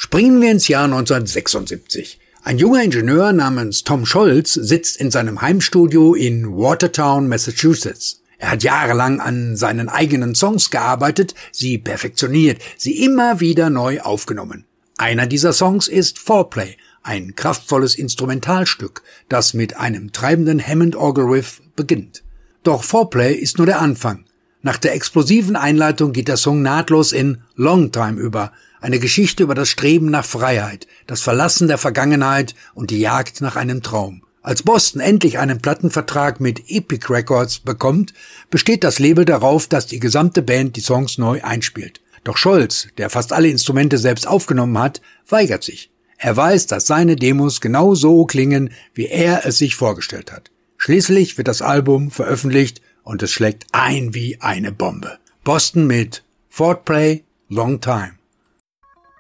Springen wir ins Jahr 1976. Ein junger Ingenieur namens Tom Scholz sitzt in seinem Heimstudio in Watertown, Massachusetts. Er hat jahrelang an seinen eigenen Songs gearbeitet, sie perfektioniert, sie immer wieder neu aufgenommen. Einer dieser Songs ist Foreplay, ein kraftvolles Instrumentalstück, das mit einem treibenden Hammond-Orgel-Riff beginnt. Doch Foreplay ist nur der Anfang. Nach der explosiven Einleitung geht der Song nahtlos in Long Time über, eine Geschichte über das Streben nach Freiheit, das Verlassen der Vergangenheit und die Jagd nach einem Traum. Als Boston endlich einen Plattenvertrag mit Epic Records bekommt, besteht das Label darauf, dass die gesamte Band die Songs neu einspielt. Doch Scholz, der fast alle Instrumente selbst aufgenommen hat, weigert sich. Er weiß, dass seine Demos genau so klingen, wie er es sich vorgestellt hat. Schließlich wird das Album veröffentlicht und es schlägt ein wie eine Bombe. Boston mit Foreplay, Long Time.